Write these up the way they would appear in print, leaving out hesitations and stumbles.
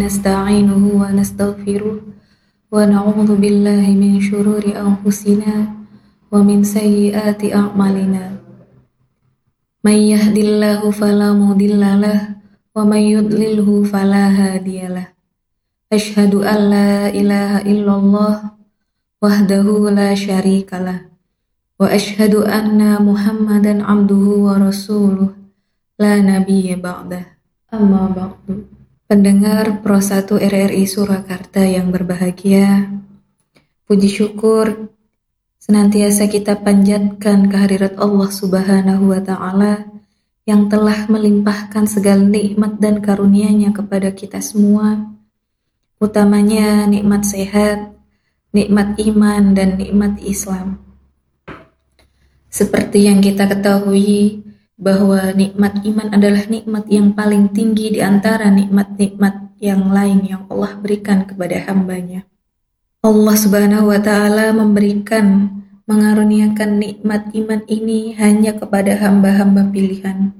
نستعينه ونستغفره ونعوذ بالله من شرور أنفسنا ومن سيئات أعمالنا من يهد الله فلا مضل له ومن يضلله فلا هادي له أشهد أن لا إله إلا الله وحده لا شريك له وأشهد أن محمدا عبده ورسوله لا نبي بعده أما بعد. Pendengar Pro 1 RRI Surakarta yang berbahagia, puji syukur senantiasa kita panjatkan kehadirat Allah Subhanahu wa Ta'ala yang telah melimpahkan segala nikmat dan karunia-Nya kepada kita semua, utamanya nikmat sehat, nikmat iman, dan nikmat Islam. Seperti yang kita ketahui bahwa nikmat iman adalah nikmat yang paling tinggi di antara nikmat-nikmat yang lain yang Allah berikan kepada hamba-Nya. Allah Subhanahu wa Ta'ala mengaruniakan nikmat iman ini hanya kepada hamba-hamba pilihan.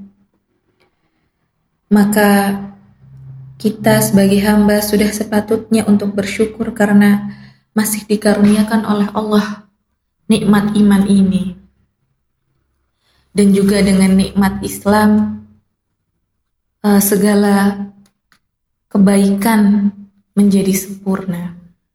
Maka kita sebagai hamba sudah sepatutnya untuk bersyukur karena masih dikaruniakan oleh Allah nikmat iman ini. Dan juga dengan nikmat Islam, segala kebaikan menjadi sempurna.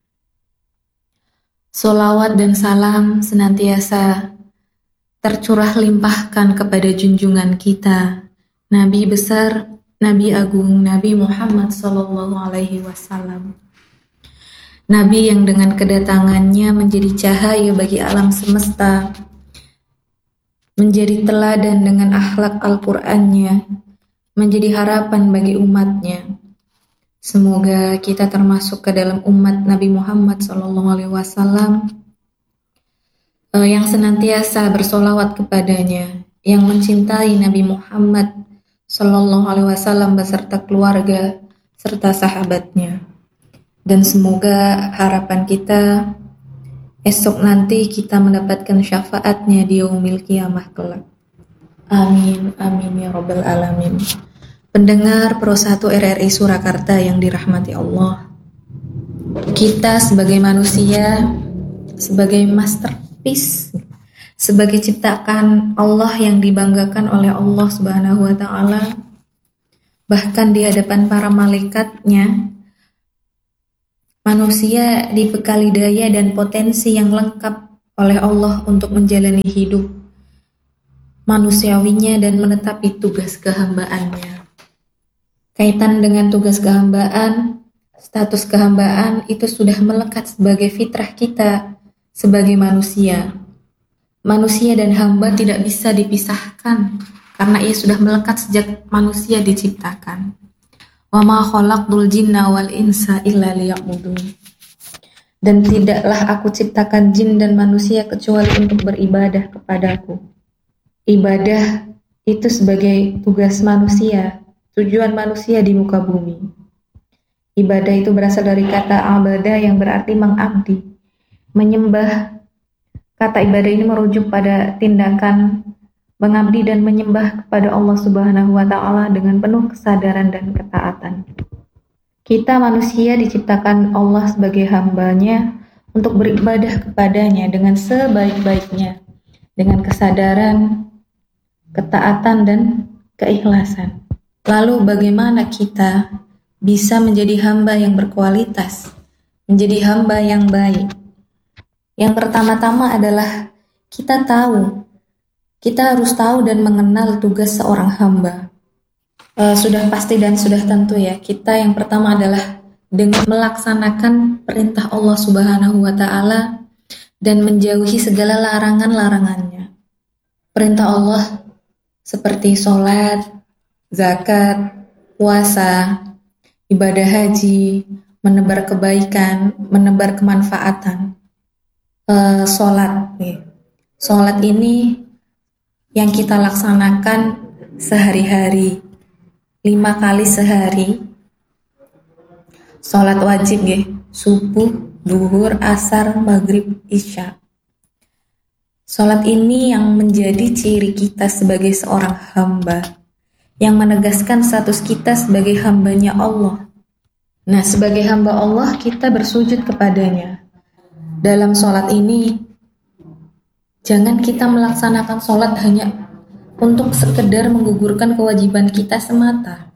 Sholawat dan salam senantiasa tercurah limpahkan kepada junjungan kita, Nabi besar, Nabi agung, Nabi Muhammad SAW. Nabi yang dengan kedatangannya menjadi cahaya bagi alam semesta, menjadi teladan dengan akhlak Al-Qur'annya, menjadi harapan bagi umatnya. Semoga kita termasuk ke dalam umat Nabi Muhammad SAW yang senantiasa bersolawat kepadanya, yang mencintai Nabi Muhammad SAW beserta keluarga serta sahabatnya. Dan semoga harapan kita esok nanti kita mendapatkan syafaatnya di yaumil qiyamah kelak. Amin, amin ya rabbal alamin. Pendengar Pro 1 RRI Surakarta yang dirahmati Allah, kita sebagai manusia, sebagai masterpiece, sebagai ciptaan Allah yang dibanggakan oleh Allah Subhanahu wa Ta'ala, bahkan di hadapan para malaikatnya, manusia dibekali daya dan potensi yang lengkap oleh Allah untuk menjalani hidup manusiawinya dan menetapi tugas kehambaannya. Kaitan dengan tugas kehambaan, status kehambaan itu sudah melekat sebagai fitrah kita sebagai manusia. Manusia dan hamba tidak bisa dipisahkan karena ia sudah melekat sejak manusia diciptakan. Wa ma khalaqtul jinna wal insa illa liya'budun. Dan tidaklah aku ciptakan jin dan manusia kecuali untuk beribadah kepadaku. Ibadah itu sebagai tugas manusia, tujuan manusia di muka bumi. Ibadah itu berasal dari kata abada yang berarti mengabdi, menyembah. Kata ibadah ini merujuk pada tindakan mengabdi dan menyembah kepada Allah Subhanahu wa Ta'ala dengan penuh kesadaran dan ketaatan. Kita manusia diciptakan Allah sebagai hamba-Nya untuk beribadah kepadanya dengan sebaik-baiknya, dengan kesadaran, ketaatan, dan keikhlasan. Lalu bagaimana kita bisa menjadi hamba yang berkualitas, menjadi hamba yang baik? Yang pertama-tama adalah kita harus tahu dan mengenal tugas seorang hamba. Sudah pasti dan sudah tentu ya, kita yang pertama adalah dengan melaksanakan perintah Allah Subhanahu wa Ta'ala dan menjauhi segala larangan-larangannya. Perintah Allah seperti sholat, zakat, puasa, ibadah haji, menebar kebaikan, menebar kemanfaatan. Sholat ini yang kita laksanakan sehari-hari, 5 kali sehari. Sholat wajib ya, subuh, duhur, asar, maghrib, isya. Sholat ini yang menjadi ciri kita sebagai seorang hamba, yang menegaskan status kita sebagai hambanya Allah. Nah, sebagai hamba Allah, kita bersujud kepadanya. Dalam sholat ini, jangan kita melaksanakan sholat hanya untuk sekedar menggugurkan kewajiban kita semata.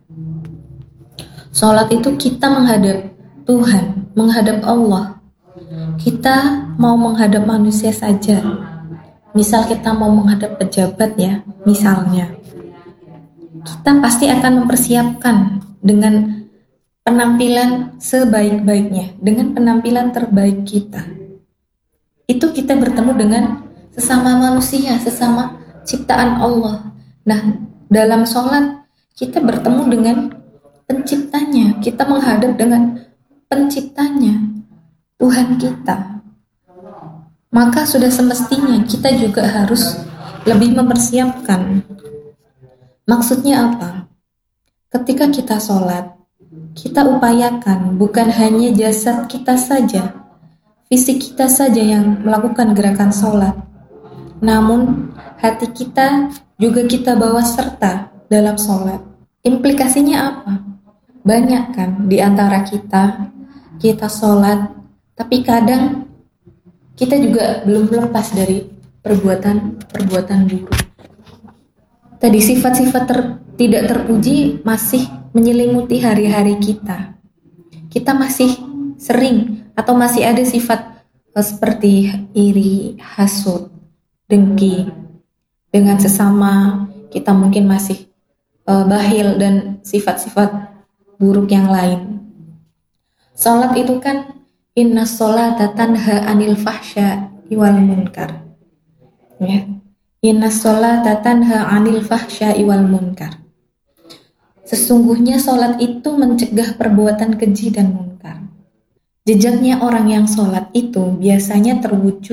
Sholat itu kita menghadap Tuhan, menghadap Allah. Kita mau menghadap manusia saja. Misal kita mau menghadap pejabat ya, misalnya. Kita pasti akan mempersiapkan dengan penampilan sebaik-baiknya, dengan penampilan terbaik kita. Itu kita bertemu dengan sesama manusia, sesama ciptaan Allah. Nah, dalam sholat kita bertemu dengan penciptanya, kita menghadap dengan penciptanya, Tuhan kita. Maka sudah semestinya kita juga harus lebih mempersiapkan. Maksudnya apa? Ketika kita sholat, kita upayakan bukan hanya jasad kita saja, fisik kita saja yang melakukan gerakan sholat, namun hati kita juga kita bawa serta dalam sholat. Implikasinya apa? Banyak kan di antara kita sholat, tapi kadang kita juga belum lepas dari perbuatan buruk. Tadi sifat-sifat tidak terpuji masih menyelimuti hari-hari kita. Kita masih sering atau masih ada sifat seperti iri, hasud, dengki dengan sesama. Kita mungkin masih bakhil dan sifat-sifat buruk yang lain. Salat itu kan inna sholata tanha anil fahsya wal munkar. Ya. Inna sholata tanha anil fahsya wal munkar. Sesungguhnya sholat itu mencegah perbuatan keji dan munkar. Jejaknya orang yang sholat itu biasanya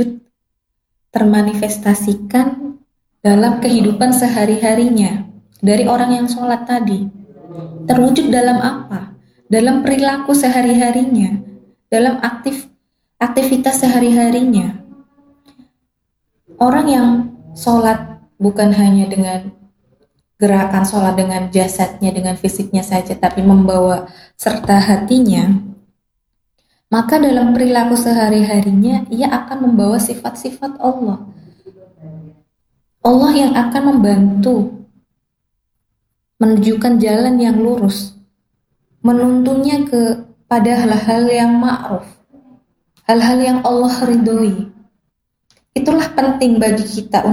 termanifestasikan dalam kehidupan sehari-harinya dari orang yang sholat tadi. Terwujud dalam apa? Dalam perilaku sehari-harinya, dalam aktivitas sehari-harinya. Orang yang sholat bukan hanya dengan gerakan sholat dengan jasadnya, dengan fisiknya saja, tapi membawa serta hatinya, maka dalam perilaku sehari-harinya ia akan membawa sifat-sifat Allah. Allah yang akan membantu menunjukkan jalan yang lurus, menuntunnya kepada hal-hal yang ma'ruf, hal-hal yang Allah ridhoi. Itulah penting bagi kita